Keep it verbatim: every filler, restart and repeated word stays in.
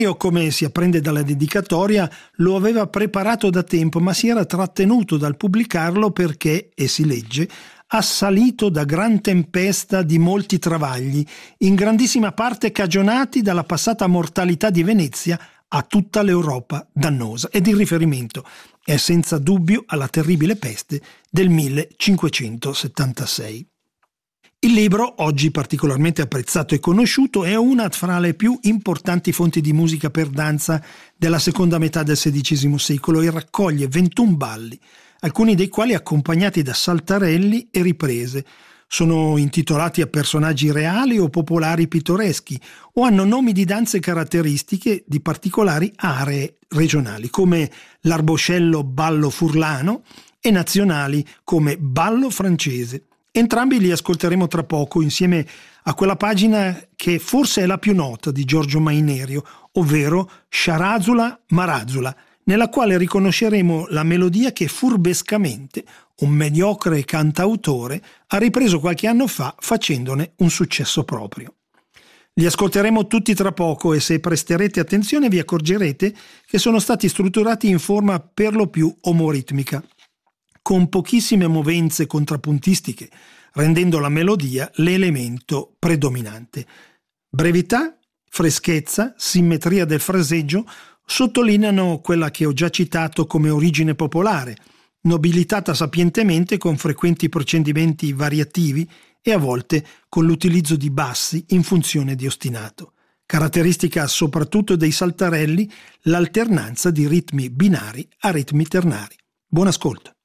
come si apprende dalla dedicatoria, lo aveva preparato da tempo, ma si era trattenuto dal pubblicarlo perché, e si legge, assalito da gran tempesta di molti travagli, in grandissima parte cagionati dalla passata mortalità di Venezia a tutta l'Europa dannosa, ed il riferimento è senza dubbio alla terribile peste del millecinquecentosettantasei. Il libro, oggi particolarmente apprezzato e conosciuto, è una fra le più importanti fonti di musica per danza della seconda metà del sedicesimo secolo e raccoglie ventuno balli, alcuni dei quali accompagnati da saltarelli e riprese. Sono intitolati a personaggi reali o popolari pittoreschi o hanno nomi di danze caratteristiche di particolari aree regionali, come l'arboscello ballo furlano e nazionali come ballo francese. Entrambi li ascolteremo tra poco insieme a quella pagina che forse è la più nota di Giorgio Mainerio, ovvero Sciarazula Marazula, nella quale riconosceremo la melodia che furbescamente un mediocre cantautore ha ripreso qualche anno fa facendone un successo proprio. Li ascolteremo tutti tra poco e se presterete attenzione vi accorgerete che sono stati strutturati in forma per lo più omoritmica, con pochissime movenze contrappuntistiche, rendendo la melodia l'elemento predominante. Brevità, freschezza, simmetria del fraseggio sottolineano quella che ho già citato come origine popolare, nobilitata sapientemente con frequenti procedimenti variativi e a volte con l'utilizzo di bassi in funzione di ostinato. Caratteristica soprattutto dei saltarelli l'alternanza di ritmi binari a ritmi ternari. Buon ascolto.